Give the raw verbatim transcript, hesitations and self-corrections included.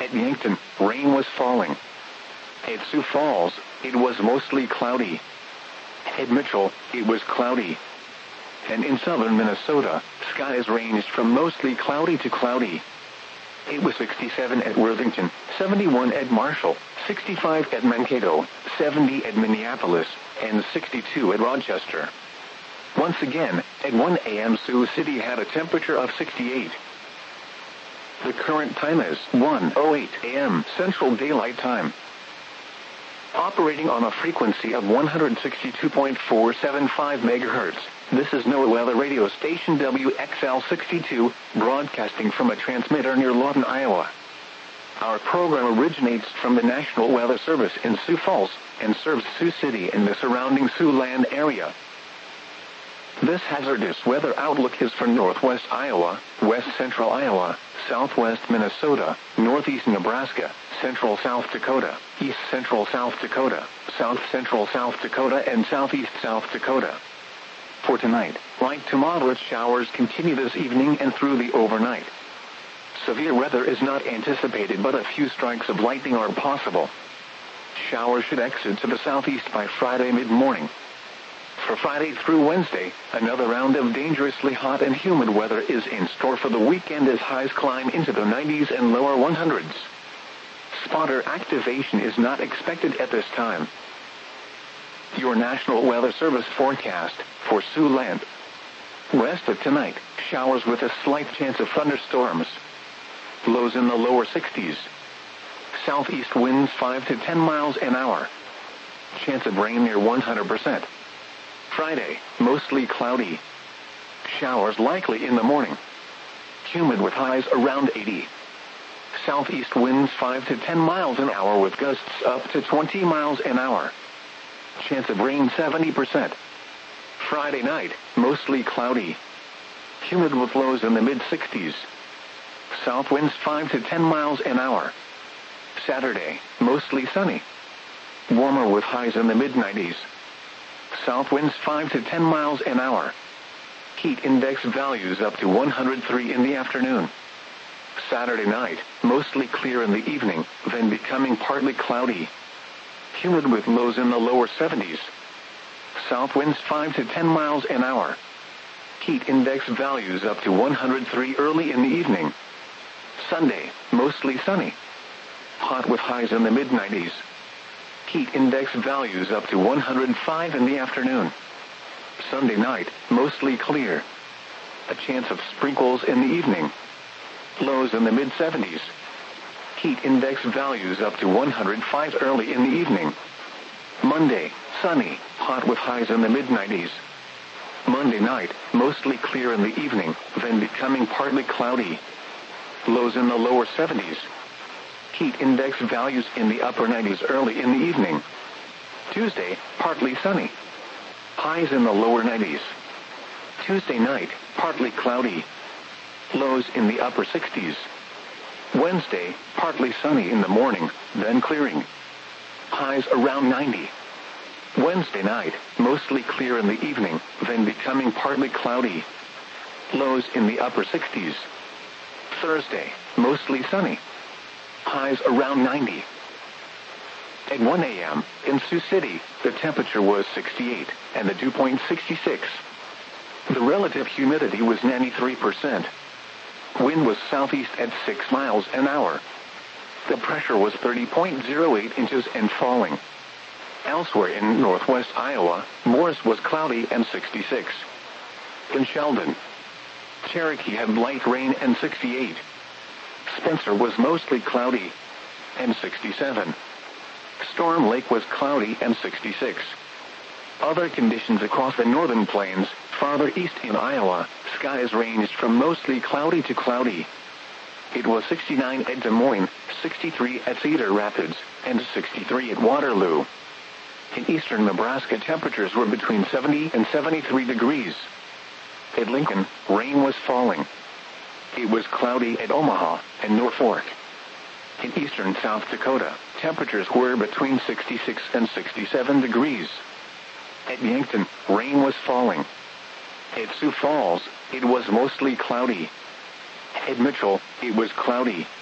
At Yankton, rain was falling. At Sioux Falls, it was mostly cloudy. At Mitchell, it was cloudy. And in southern Minnesota, skies ranged from mostly cloudy to cloudy. It was sixty-seven at Worthington, seventy-one at Marshall, sixty-five at Mankato, seventy at Minneapolis, and sixty-two at Rochester. Once again, at one A M Sioux City had a temperature of sixty-eight. The current time is one oh eight A M Central Daylight Time. Operating on a frequency of one hundred sixty-two point four seven five megahertz, this is NOAA Weather Radio Station W X L sixty-two, broadcasting from a transmitter near Lawton, Iowa. Our program originates from the National Weather Service in Sioux Falls, and serves Sioux City and the surrounding Siouxland area. This hazardous weather outlook is for northwest Iowa, west central Iowa, southwest Minnesota, northeast Nebraska, central South Dakota, east central South Dakota, south central South Dakota, and southeast South Dakota. For tonight, light to moderate showers continue this evening and through the overnight. Severe weather is not anticipated, but a few strikes of lightning are possible. Showers should exit to the southeast by Friday mid-morning. For Friday through Wednesday, another round of dangerously hot and humid weather is in store for the weekend as highs climb into the nineties and lower hundreds. Spotter activation is not expected at this time. Your National Weather Service forecast for Siouxland. Rest of tonight, showers with a slight chance of thunderstorms. Lows in the lower sixties. Southeast winds five to ten miles an hour. Chance of rain near one hundred percent. Friday, mostly cloudy. Showers likely in the morning. Humid with highs around eighty. Southeast winds five to ten miles an hour with gusts up to twenty miles an hour. Chance of rain seventy percent. Friday night, mostly cloudy. Humid with lows in the mid-sixties. South winds five to ten miles an hour. Saturday, mostly sunny. Warmer with highs in the mid-nineties. South winds five to ten miles an hour. Heat index values up to one hundred three in the afternoon. Saturday night, mostly clear in the evening, then becoming partly cloudy. Humid with lows in the lower seventies. South winds five to ten miles an hour. Heat index values up to one hundred three early in the evening. Sunday, mostly sunny. Hot with highs in the mid-nineties. Heat index values up to one hundred five in the afternoon. Sunday night, mostly clear. A chance of sprinkles in the evening. Lows in the mid-seventies. Heat index values up to one hundred five early in the evening. Monday, sunny, hot with highs in the mid-nineties. Monday night, mostly clear in the evening, then becoming partly cloudy. Lows in the lower seventies. Heat index values in the upper nineties early in the evening. Tuesday, partly sunny. Highs in the lower nineties. Tuesday night, partly cloudy. Lows in the upper sixties. Wednesday, partly sunny in the morning, then clearing. Highs around ninety. Wednesday night, mostly clear in the evening, then becoming partly cloudy. Lows in the upper sixties. Thursday, mostly sunny. Highs around ninety. At one A M in Sioux City, the temperature was sixty-eight, and the dew point sixty-six. The relative humidity was ninety-three percent. Wind was southeast at six miles an hour. The pressure was thirty point zero eight inches and falling. Elsewhere in northwest Iowa, Morris was cloudy and sixty-six. In Sheldon, Cherokee had light rain and sixty-eight. Spencer was mostly cloudy and sixty-seven. Storm Lake was cloudy and sixty-six. Other conditions across the northern plains, farther east in Iowa, skies ranged from mostly cloudy to cloudy. It was sixty-nine at Des Moines, sixty-three at Cedar Rapids, and sixty-three at Waterloo. In eastern Nebraska, temperatures were between seventy and seventy-three degrees. At Lincoln, rain was falling. It was cloudy at Omaha and Norfolk. In eastern South Dakota, temperatures were between sixty-six and sixty-seven degrees. At Yankton, rain was falling. At Sioux Falls, it was mostly cloudy. At Mitchell, it was cloudy.